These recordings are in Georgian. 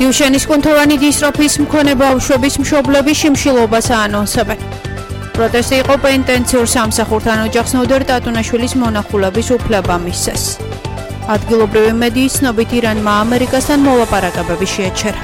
დიუშენის კუნთოვანი დისტროფიის მქონე ბავშვების მშობლები შიმშილობას აანონსებენ. პროტესტი იყო პენტენციურ სამსახურთან ოჯახს ნოდერ ტატუნაშვილის მონახულების უფლება მისცეს. ადგილობრივი მედიის ცნობით ირანმა ამერიკასთან მოლაპარაკებები შეაჩერა.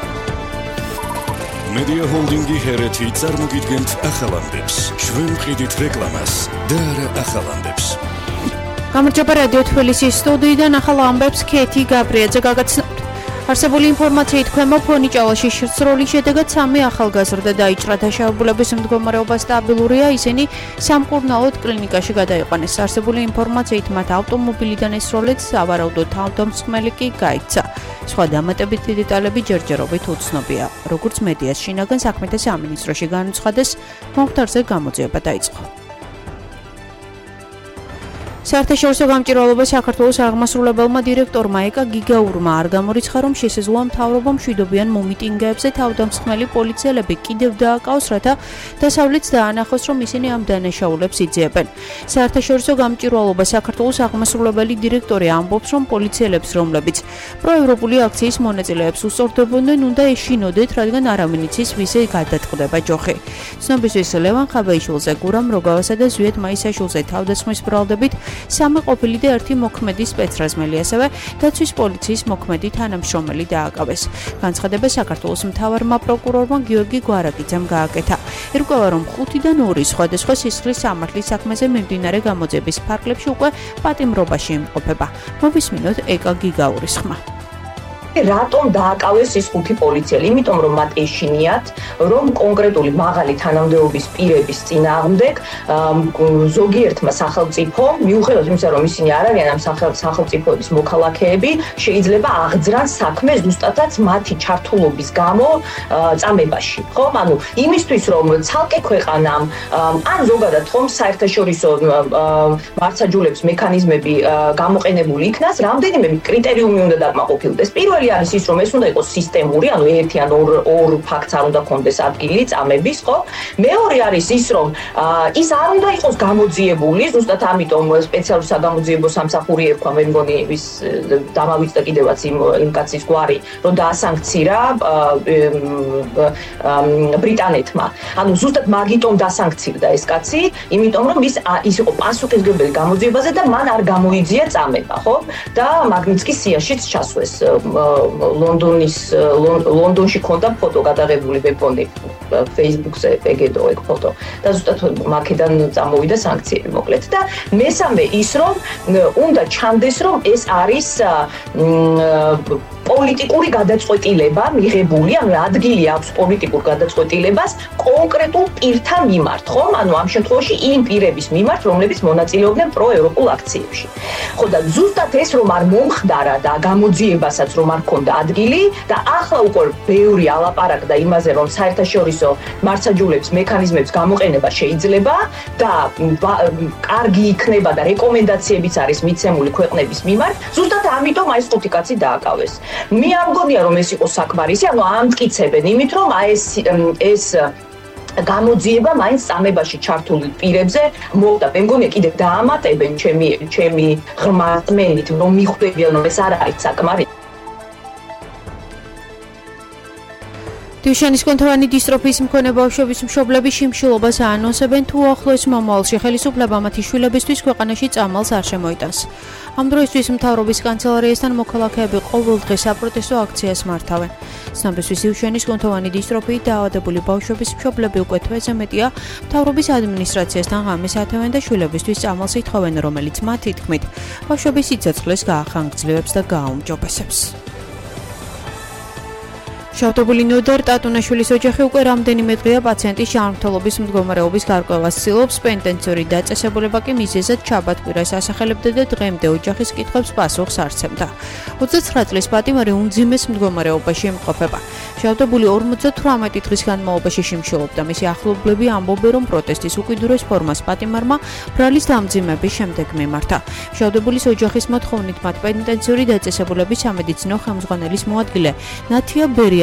მედია ჰოლდინგი ჰერეთი წარმოგიდგენთ ახალამდებს. ჩვენ ვყიდით რეკლამას და არა ახალამდებს. გამარჯობა რადიო თბილისის სტუდიიდან ახალ ამბებს ქეთი გაბრიაძე გაგაცნობთ. არსებული ინფორმაციით ქვემო ფონიჭალაში შესროლის შედეგად 3 ახალგაზრდა დაიჭრა დაშავებულების მდგომარეობა სტაბილურია, ისინი სამკურნალოდ კლინიკაში გადაიყვანეს. არსებული ინფორმაციით მათ ავტომობილიდან ესროლეთ სავარაუდოდ თავდამსხმელი კი გაიქცა. სხვა დამატებითი დეტალები ჯერჯერობით უცნობია. როგორც მედიას შინაგან საქმეთა სამინისტროში განუცხადეს, მომხდარზე გამოძიება დაიწყო. საერთაშორისო გამჭირვალობა საქართველოს აღმასრულებელმა დირექტორმა ეკა გიგაურმა არ გამორიცხა, რომ შესაძლოა მთავრობა მშვიდობიან მომიტინგეებზე თავდამსხმელი პოლიციელები კიდევ დააკავოს, რათა დასავლეთს დაანახოს, რომ ისინი ამ დანაშაულებს იძიებენ. საერთაშორისო გამჭირვალობა საქართველოს აღმასრულებელი დირექტორი ამბობს, რომ პოლიციელებს, რომლებიც პროევროპული აქციის მონაწილეებს უსწორდებოდნენ, უნდა ეშინოდეთ, რადგან არავინ იცის ვისე გადაწყდება ჯოხი. ცნობისთვის ლევან ხაბაიშვილზე, გურამ როგავასა და ზვიად მაისაშვილზე თავდასხმის ბრალდებით 3 ყოფილი და 1 მოქმედი სპეცრაზმელი, ასევე დაცვის პოლიციის მოქმედი თანამშრომელი დააკავეს. განცხადება საქართველოს მთავარმა პროკურორმა გიორგი გვარაკიძემ გააკეთა. ირკვევა, რომ 5-დან 2 სხვადასხვა სისხლის სამართლის საქმეზე მიმდინარე გამოძიების ფარგლებში უკვე პატიმრობაში იმყოფება. მოვისმინოთ ეკა გიგაურის ხმა. რატომ დააკავეს ის 5 პოლიციელი? იმიტომ რომ მათ ეშინიათ, რომ კონკრეტული მაღალი თანამდებობის პირების წინააღმდეგ ზოგიერთმა სახელმწიფომ, მიუხედავად იმისა, რომ ისინი არ არიან ამ სახელმწიფოების მოქალაქეები, შეიძლება აღძრან საქმე ზუსტადაც მათი ჩართულობის გამო წამებაში. ხომ? ანუ იმისთვის, რომ ცალკე ქვეყანამ ან ზოგადად ხომ საერთაშორისო მართლმსაჯულების მექანიზმები გამოყენებული იქნას, რამდენიმე კრიტერიუმი უნდა დაკმაყოფილდეს. პირველი არის ის, რომ ეს უნდა იყოს სისტემური, ანუ ერთი ან ორ ფაქტს არ უნდა კონდეს ადგილი წამების, ხო? მეორე არის ის, რომ ის არ უნდა იყოს გამოძიებული, ზუსტად ამიტომ სპეციალური საგამოძიებო სამსახური ერქვა, მე მგონი ის დამავიწყდა კიდევაც იმ კაცის გვარი, რომ დაასანქცირა ბრიტანეთმა. ანუ ზუსტად მაგიტომ დასანქცირდა ეს კაცი, იმიტომ რომ ის იყო პასუხისმგებელი გამოძიებაზე და მან არ გამოიძია წამება, ხო? და მაგნიცკის სიაშიც ჩასვეს. ლონდონში ქონდა ფოტო გადაღებული ვებონი Facebook-ზე ეგედო ეგ ფოტო და ზუსტად მაქედან წამოვიდა სანქციები მოკლედ და მესამე ის რომ უნდა ჩანდეს რომ ეს არის პოლიტიკური გადაწყვეტილება მიღებული, ანუ ადგილი აქვს პოლიტიკურ გადაწყვეტილებას კონკრეტულ პირთა მიმართ, ხომ? ანუ ამ შემთხვევაში იმ პირების მიმართ, რომლებიც მონაწილეობდნენ პროევროპულ აქციებში. ხო და ზუსტად ეს რომ არ მომხდარა და გამოძიებასაც რომ არ ქონდა ადგილი და ახლა უკვე ბევრი ალაპარაკდა იმაზე, რომ საერთაშორისო მართლმსაჯულების მექანიზმების გამოყენება შეიძლება და კარგი იქნება და რეკომენდაციებიც არის მიცემული ქვეყნების მიმართ, ზუსტად ამიტომ აი ეს 5 კაცი დააკავეს. მე არ მგონია რომ ეს იყო საკმარისი, ანუ ამტკიცებენ იმით რომ ეს გამოძიება მაინც წამებაში ჩართული პირებზე მოხდა. მე მგონია კიდევ დაამატებენ ჩემი ღრმა რწმენით რომ მიხვდებიან რომ ეს არ არის საკმარისი. დიუშენის კუნთოვანი დისტროფიის მქონე ბავშვების მშობლები შიმშილობას აანონსებენ, თუ ახლოს მომავალში ხელისუფლება მათი შვილებისთვის ქვეყანაში წამალს არ შემოიტანს. ამ დროისთვის მთავრობის კანცელარიასთან მოქალაქეები ყოველ დღე საპროტესტო აქციას მართავენ. ცნობისთვის დიუშენის კუნთოვანი დისტროფიით დაავადებული ბავშვების მშობლები უკვე თვეზე მეტია მთავრობის ადმინისტრაციასთან ღამეს ათევენ და შვილებისთვის წამალს ითხოვენ, რომელიც მათი თქმით ბავშვების სიცოცხლეს გაახანგრძლივებს და გააუმჯობესებს. შავდებული ნოდარ ტატუნაშვილის ოჯახი უკვე რამდენიმე დღეა პაციენტის ჯანმრთელობის მდგომარეობის გარკვევას ცდილობს, პენტენციური დაწესებულება კი მიზეზად შაბათ-კვირას ასახელებდა და დღემდე ოჯახის კითხვებს პასუხს არცემდა. 29 წლის პატიმარი უმძიმეს მდგომარეობაში იმყოფება. შავდებული 58 დღის განმავლობაში შიმშილობდა. მისი ახლობლები ამბობენ, რომ პროტესტის უკიდურეს ფორმას პატიმარმა ბრალის დამძიმების შემდეგ მიმართა. შავდებულის ოჯახის მოთხოვნით მათ პენტენციური დაწესებულების სამედიცინო ხელმძღვანელის მოადგილე ნათია ბერიანი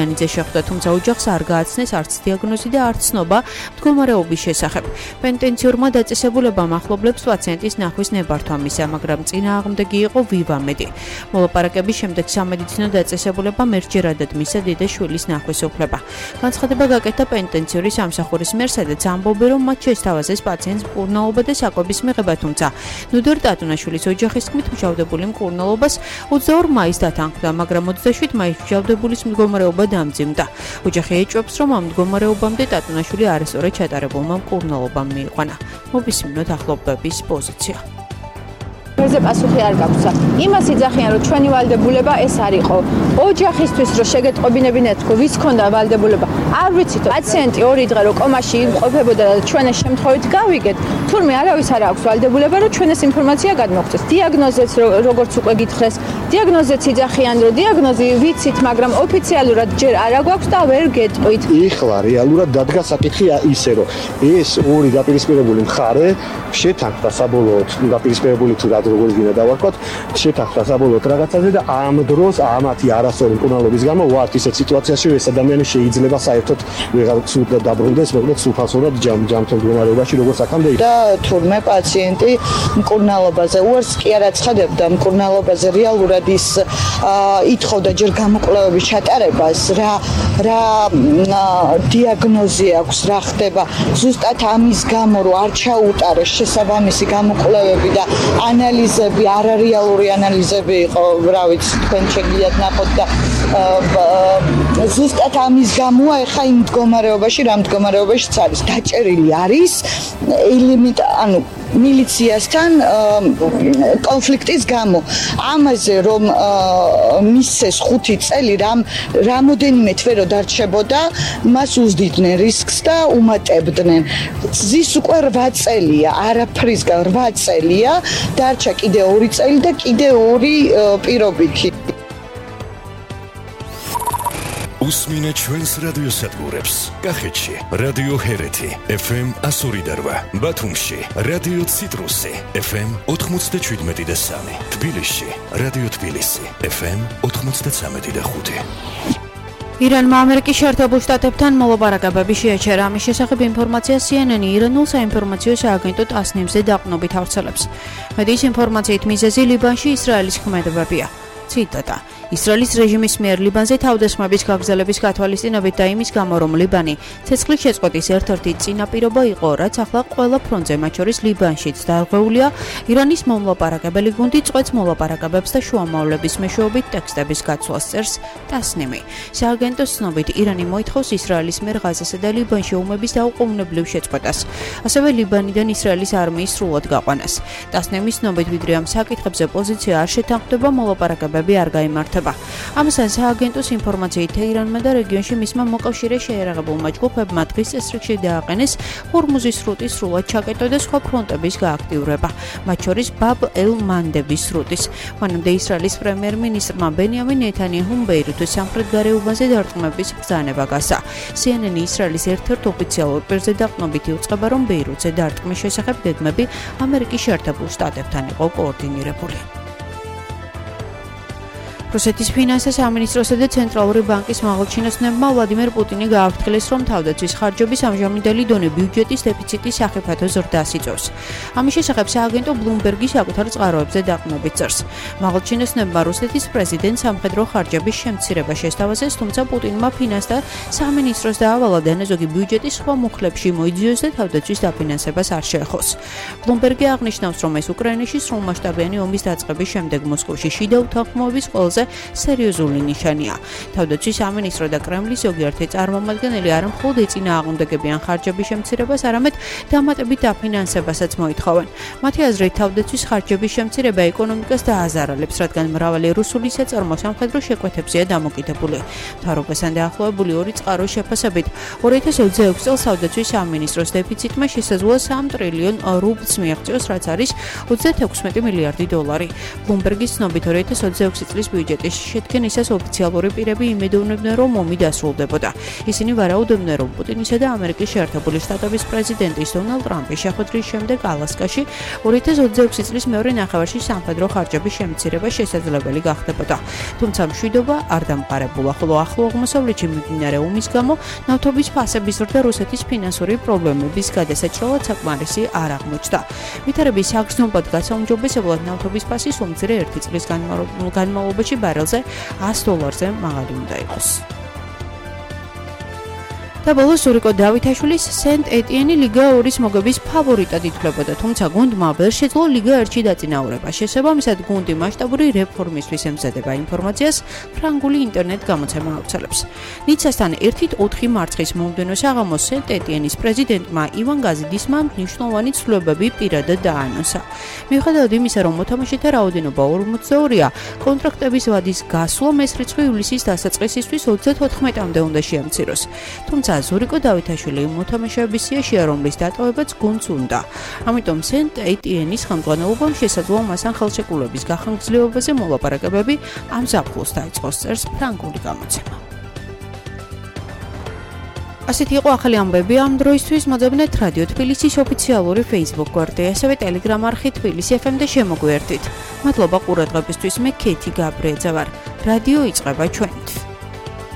ჭკვიანიძე შეხვდა, თუმცა ოჯახს არ გააცნეს არც დიაგნოზი და არც ცნობა მდგომარეობის შესახებ. პენტენციურმა დაწესებულებამ ახლობლებს პაციენტის ნახვის ნებართვა მისცა, მაგრამ წინააღმდეგი იყო ვივამედი. მოლაპარაკების შემდეგ სამედიცინო დაწესებულებამ ერთჯერადად მისცა დედა შვილის ნახვის უფლება. განცხადება გაკეთდა პენტენციური სამსახურის მიერ, სადაც ამბობენ, რომ მათ შესთავაზეს პაციენტს მკურნალობა და საკვების მიღება, თუმცა ნუდარ ტატუნაშვილის ოჯახის თქმით მჟავდებული მკურნალობას 22 მაისს დათანხმდა, მაგრამ 27 მაისს მჟავდებულის მდგომარეობა დამძიმდა. ოჯახი ეჭვობს, რომ ამ მდგომარეობამდე ტატუნაშვილი არასწორად ჩატარებულმა მკურნალობამ მიიყვანა. მოვისმინოთ ახლობლების პოზიცია. ზე პასუხი არ გაქვსა. იმას იძახიან, რომ ჩვენი ვალდებულება ეს არ იყო. ოჯახისთვის რომ შეგეტყობინებინათ, რომ ვის ქონდა ვალდებულება. არ ვიცით, პაციენტი 2 დღე რო კომაში იმყოფებოდა და ჩვენ ეს შემთხვევით გავიგეთ, თურმე არავის არ აქვს ვალდებულება, რომ ჩვენ ეს ინფორმაცია გადმოგვცეს. დიაგნოზეც როგორც უკვე გითხრეს, დიაგნოზეც იძახიან, რომ დიაგნოზი ვიცით, მაგრამ ოფიციალურად ჯერ არ აგვაქვს და ვერ გეტყვით. ეხლა რეალურად დადგა საკითხი ისე, რომ ეს ორი დაპირისპირებული მხარე შეთანხმდა საბოლოოდ დაპირისპირებული თუ როგორც გინდა დავარქვათ, შეთანხმდა საბოლოოდ რაღაცაზე და ამ დროს ამათი არასწორი მკურნალობის გამო ვართ ისეთ სიტუაციაში, რომ ეს ადამიანი შეიძლება საერთოდ ვეღარ ცუდ დაბრუნდეს, მოკლედ სულფასურად ჯამთელ მდგომარეობაში როგორც აქამდე იყო. და თურმე პაციენტი მკურნალობაზე უარს კი არ აცხადებდა მკურნალობაზე რეალურად ის ითხოვდა ჯერ გამოკვლევების ჩატარებას, რა დიაგნოზი აქვს, რა ხდება ზუსტად ამის გამო, რომ არ ჩაუტარეს შესაბამისი გამოკვლევები და ანალიზები, არარეალური ანალიზები იყო, რა ვიცი, თქვენ შეგიძლიათ ნახოთ და ზუსტად ამის გამოა ეხა იმ მდგომარეობაში, რა მდგომარეობაშიც არის. დაჭერილი არის ანუ მილიციასთან კონფლიქტის გამო. ამაზე რომ მისცეს 5 წელი რამოდენიმე თვე რო დარჩებოდა, მას უზდიდნენ რისკს და უმატებდნენ. ზის უკვე 8 წელია, არაფრისგან 8 წელია, დარჩა კიდე 2 წელი და კიდე 2 პირობითი. უსმინეთ ჩვენს რადიოსადგურებს. კახეთში რადიო ჰერეთი FM 102.8, ბათუმში რადიო ციტრუსი FM 97.3, თბილისში რადიო თბილისი FM 93.5. ირანმა ამერიკის შეერთებულ შტატებთან მოლაპარაკებები შეაჩერა. ამის შესახებ ინფორმაცია CNN ირანულ საინფორმაციო სააგენტო ტასნიმზე დაყრდნობით ავრცელებს. მედიის ინფორმაციით მიზეზი ლიბანში ისრაელის ქმედებებია. ციტატა: ისრაელის რეჟიმის მიერ ლიბანზე თავდასხმების გაგრძელების გათვალისწინებით და იმის გამო, რომ ლიბანი ცეცხლის შეწყვეტის ერთ-ერთი წინაპირობა იყო, რაც ახლა ყველა ფრონტზე, მათ შორის ლიბანშიც დარღვეულია, ირანის მომლაპარაკებელი გუნდი წყვეტს მოლაპარაკებებს და შუამავლების მეშვეობით ტექსტების გაცვლას წერს ტასნიმი. სააგენტოს ცნობით, ირანი მოითხოვს ისრაელის მიერ ღაზასა და ლიბანში ომების დაუყოვნებლივ შეწყვეტას, ასევე ლიბანიდან ისრაელის არმიის სრულად გაყვანას. ტასნიმის ცნობით, ვიდრე ამ საკითხებზე პოზიცია არ შეთანხმდება, მოლაპარაკებები არ გაიმართება. ამასთან სააგენტოს ინფორმაციით თეირანმა და რეგიონში მისმა მოკავშირე შეიარაღებულმა ჯგუფებმა დღის წესრიგში დააყენეს ჰორმუზის სრუტის სრულად ჩაკეტვა და სხვა ფრონტების გააქტიურება, მათ შორის ბაბ ელ-მანდების სრუტის. მანამდე ისრაელის პრემიერ-მინისტრმა ბენიამინ ნეთანიაჰუმ ბეირუთის სამხრეთ გარეუბანზე დარტყმების ბრძანება გასცა. CNN ისრაელის ერთ-ერთ ოფიციალურ პირზე დაყრდნობით იუწყება, რომ ბეირუთზე დარტყმის შესახებ გეგმები ამერიკის შეერთებულ შტატებთან იყო koordinirებული. რუსეთის ფინანსთა სამინისტროსა და ცენტრალური ბანკის მაღალჩინოსნებმა ვლადიმერ პუტინი გააფრთხილეს, რომ თავდაცვის ხარჯების ამჟამინდელი დონე ბიუჯეტის დეფიციტის სახიფათო ზრდას იწვევს. ამის შესახებ სააგენტო ბლუმბერგი საკუთარ წყაროებზე დაყრდნობით წერს. მაღალჩინოსნებმა რუსეთის პრეზიდენტს სამხედრო ხარჯების შემცირება შესთავაზეს, თუმცა პუტინმა ფინანსთა სამინისტროს დაავალა დანაზოგი ბიუჯეტის სხვა მუხლებში მოიძიოს და თავდაცვის დაფინანსებას არ შეეხოს. ბლუმბერგი აღნიშნავს, რომ ეს უკრაინაში სრულმასშტაბიანი ომის დაწყების შემდეგ მოსკოვში შიდა უთანხმოების ყველაზე სერიოზული ნიშანია. თავდაცვის სამინისტრო და კრემლის ზოგიერთი წარმომადგენელი არა მხოლოდ ეწინააღმდეგებიან ხარჯების შემცირებას, არამედ დამატებით დაფინანსებასაც მოითხოვენ. მათი აზრით, თავდაცვის ხარჯების შემცირება ეკონომიკას დააზარალებს, რადგან მრავალი რუსული საწარმო სამხედრო შეკვეთებზეა დამოკიდებული. მთავრობასთან დაახლოებული 2 წყაროს შეფასებით 2026 წელს თავდაცვის სამინისტროს დეფიციტმა შესაძლოა 3 ტრილიონ რუბლს მიაღწიოს, რაც არის 36 მილიარდი დოლარი. ბლუმბერგის ცნობით 2026 წლის ბიუჯეტი ბიუჯეტის შედგენისას ოფიციალური პირები იმედოვნებდნენ, რომ ომი დასრულდებოდა. ისინი ვარაუდობდნენ, რომ პუტინისა და ამერიკის შეერთებული შტატების პრეზიდენტის დონალდ ტრამპის შეხვედრის შემდეგ ალასკაში 2026 წლის მეორე ნახევარში სამხედრო ხარჯების შემცირება შესაძლებელი გახდებოდა. თუმცა მშვიდობა არ დამყარებულა, ხოლო ახლო აღმოსავლეთში მიმდინარე ომის გამო ნავთობის ფასების ზრდა რუსეთის ფინანსური პრობლემების გადასაჭრელად საკმარისი არ აღმოჩნდა. ვითარების საგრძნობლად გასაუმჯობესებლად ნავთობის ფასი სულ-მცირე 1 წლის განმავლობაში ბარელზე $100-ზე მაღალი უნდა იყოს. და ბოლოს ზურიკო დავითაშვილის სენტ-ეტიენი ლიგა 2-ის მოგების ფავორიტად ითვლებოდა, თუმცა გუნდმა ვერ შეძლო ლიგა 1-ში დაწინაურება. შესაბამისად, გუნდი მასშტაბური რეფორმისთვის ემზადება ინფორმაციას ფრანგული ინტერნეტ გამოცემა ავრცელებს. ნიცასთან 1-4 მარცხის მომდევნო საღამოს სენტ-ეტიენის პრეზიდენტმა ივან გაზიდისმა მნიშვნელოვანი ცვლილებები პირადად დაანონსა. მიუხედავად იმისა, რომ მოთამაშეთა რაოდენობა 42-ია, კონტრაქტების ვადის გასვლა მე-9 ივლისის დასაწყისისთვის 34-მდე უნდა შეამციროს. თუმცა ზურიკო დავითაშვილი მოთამაშეების სიაშია, რომლის დატოვებაც გუნდს უნდა. ამიტომ სენტ-ეტიენის ხელმძღვანელობამ შესაძლოა მასთან ხელშეკრულების გახანგრძლივებაზე მოლაპარაკებები ამ ზაფხულს დაიწყოს, წერს ფრანგული გამოცემა. ასეთი იყო ახალი ამბები ამ დროისთვის. მოძებნეთ რადიო თბილისის ოფიციალური Facebook გვერდი, ასევე Telegram არხი თბილისი FM და შემოგვიერთით. მადლობა ყურადღებისთვის. მე კეთი გაბრიეძე ვარ. რადიო იწყება ჩვენით.